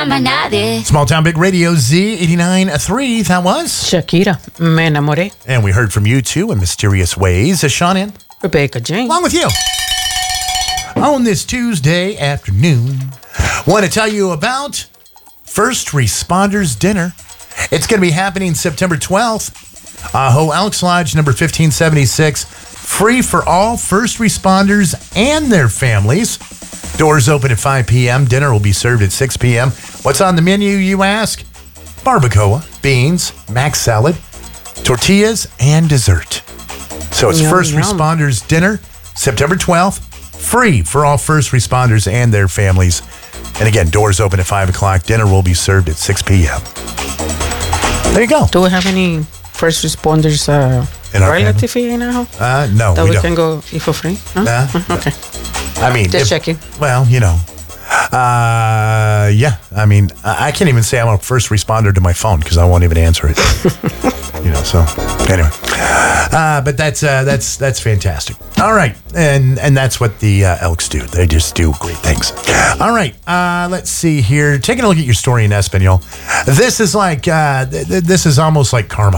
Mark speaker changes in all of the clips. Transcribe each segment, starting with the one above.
Speaker 1: Small Town Big Radio Z89.3. That was
Speaker 2: Shakira, Me Enamoré.
Speaker 1: And we heard from you too in mysterious ways. Sean in.
Speaker 2: Rebecca Jane.
Speaker 1: Along with you. On this Tuesday afternoon, want to tell you about First Responders Dinner. It's going to be happening September 12th. Ajo Elks Lodge, number 1576. Free for all first responders and their families. Doors open at 5 p.m. Dinner will be served at 6 p.m. What's on the menu, you ask? Barbacoa, beans, mac salad, tortillas, and dessert. So it's First Responders Dinner, September 12th. Free for all first responders and their families. And again, doors open at 5 o'clock. Dinner will be served at 6 p.m. There you go.
Speaker 2: Do we have any first responders relative in our home?
Speaker 1: No,
Speaker 2: that
Speaker 1: we
Speaker 2: we
Speaker 1: don't.
Speaker 2: can go eat for free? No? Okay.
Speaker 1: I mean,
Speaker 2: Just checking.
Speaker 1: Well, you know. Yeah. I mean, I can't even say I'm a first responder to my phone because I won't even answer it. So anyway. But that's fantastic. All right. And that's what the Elks do. They just do great things. All right. Let's see here. Taking a look at your story in Espanol. This is like, this is almost like karma.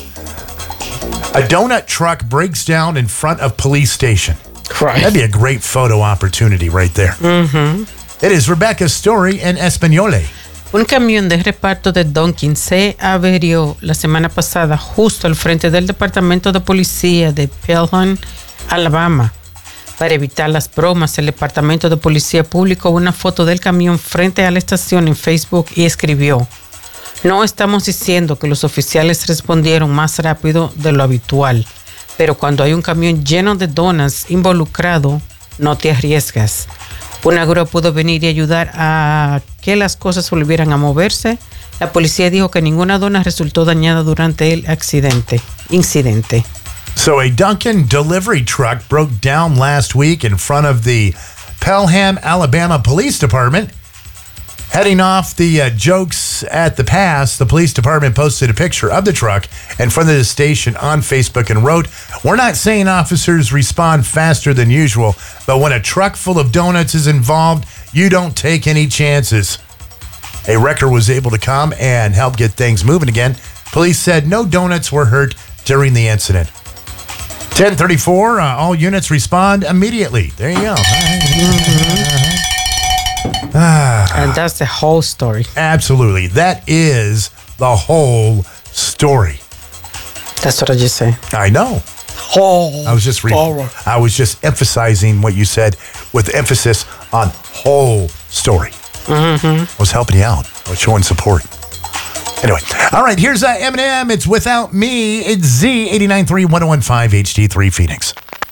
Speaker 1: A donut truck breaks down in front of police station.
Speaker 2: Right.
Speaker 1: That'd be a great photo opportunity right there. Mm-hmm. It is Rebecca's story in Españole.
Speaker 2: Un camión de reparto de Dunkin' se averió la semana pasada justo al frente del Departamento de Policía de Pelham, Alabama. Para evitar las bromas, el Departamento de Policía publicó una foto del camión frente a la estación en Facebook y escribió: "No estamos diciendo que los oficiales respondieron más rápido de lo habitual, pero cuando hay un camión lleno de donas involucrado, no te arriesgas. Una grúa pudo venir y ayudar a que las cosas volvieran a moverse. La policía dijo que ninguna dona resultó dañada durante el incidente."
Speaker 1: So a Dunkin' delivery truck broke down last week in front of the Pelham, Alabama Police Department. Heading off the jokes at the pass, the police department posted a picture of the truck in front of the station on Facebook and wrote, "We're not saying officers respond faster than usual, but when a truck full of donuts is involved, you don't take any chances." A wrecker was able to come and help get things moving again. Police said no donuts were hurt during the incident. 10:34, all units respond immediately. There you go.
Speaker 2: And that's the whole story.
Speaker 1: Absolutely. That is the whole story.
Speaker 2: That's what I just said.
Speaker 1: I know. I was just emphasizing what you said with emphasis on whole story. Mm-hmm. I was helping you out. I was showing support. Anyway. All right. Here's Eminem. It's Without Me. It's Z89.3 1015 HD3 Phoenix.